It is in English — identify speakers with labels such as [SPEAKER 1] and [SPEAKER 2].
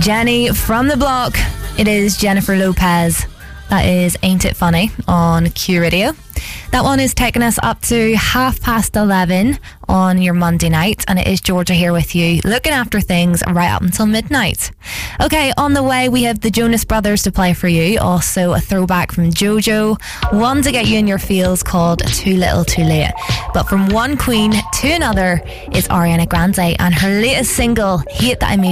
[SPEAKER 1] Jenny from the block. It is Jennifer Lopez. That is Ain't It Funny on Q Radio. That one is taking us up to 11:30 on your Monday night, and it is Georgia here with you, looking after things right up until midnight. Okay, on the way we have the Jonas Brothers to play for you, also a throwback from JoJo, one to get you in your feels called Too Little Too Late. But from one queen to another is Ariana Grande and her latest single, Hate That I Made